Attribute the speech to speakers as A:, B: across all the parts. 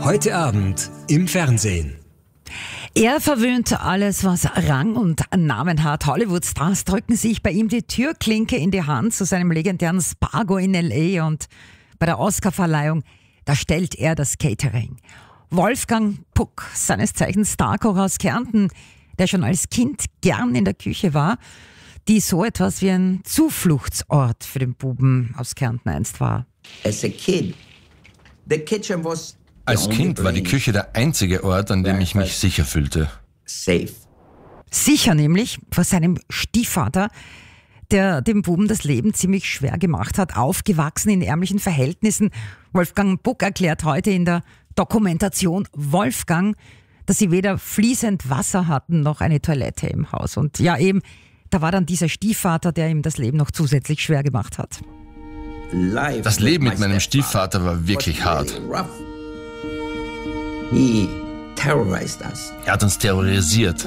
A: Heute Abend im Fernsehen.
B: Er verwöhnt alles, was Rang und Namen hat. Hollywood-Stars drücken sich bei ihm die Türklinke in die Hand zu seinem legendären Spago in L.A. und bei der Oscarverleihung, da stellt er das Catering. Wolfgang Puck, seines Zeichens Starkoch aus Kärnten, der schon als Kind gern in der Küche war, die so etwas wie ein Zufluchtsort für den Buben aus Kärnten einst war.
C: Als Kind war die Küche der einzige Ort, an dem ich mich sicher fühlte.
B: Sicher nämlich vor seinem Stiefvater, der dem Buben das Leben ziemlich schwer gemacht hat, aufgewachsen in ärmlichen Verhältnissen. Wolfgang Puck erklärt heute in der Dokumentation Wolfgang, dass sie weder fließend Wasser hatten noch eine Toilette im Haus. Und ja eben, da war dann dieser Stiefvater, der ihm das Leben noch zusätzlich schwer gemacht hat.
C: Das Leben mit meinem Stiefvater war wirklich hart. Er hat uns terrorisiert.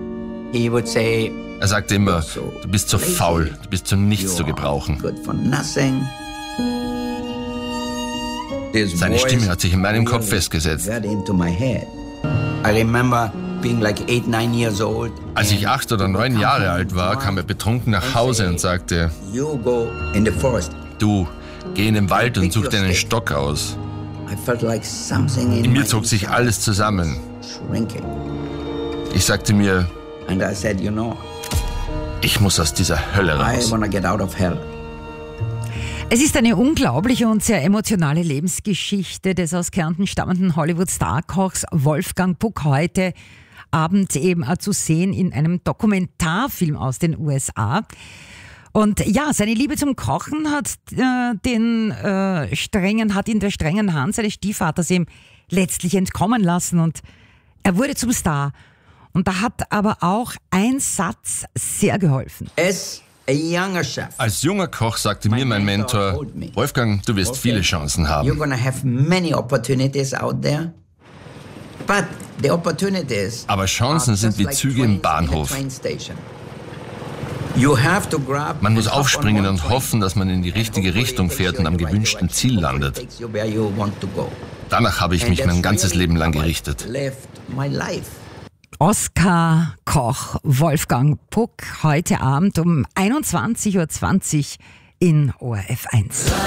C: Er sagte immer, du bist so faul, du bist zu nichts zu gebrauchen. Seine Stimme hat sich in meinem Kopf festgesetzt. Als ich 8 oder 9 Jahre alt war, kam er betrunken nach Hause und sagte, du, geh in den Wald und such dir einen Stock aus. In mir zog sich alles zusammen. Ich sagte mir, ich muss aus dieser Hölle raus.
B: Es ist eine unglaubliche und sehr emotionale Lebensgeschichte des aus Kärnten stammenden Hollywood-Starkochs Wolfgang Puck heute Abend eben zu sehen in einem Dokumentarfilm aus den USA. Und ja, seine Liebe zum Kochen hat ihn der strengen Hand seines Stiefvaters ihm letztlich entkommen lassen und er wurde zum Star. Und da hat aber auch ein Satz sehr geholfen.
C: Als junger Koch sagte mir mein Mentor, Wolfgang, du wirst viele Chancen haben. Aber Chancen sind wie Züge im Bahnhof. Man muss aufspringen und hoffen, dass man in die richtige Richtung fährt und am gewünschten Ziel landet. Danach habe ich mich mein ganzes Leben lang gerichtet.
B: Oscar-Koch Wolfgang Puck heute Abend um 21:20 Uhr in ORF 1.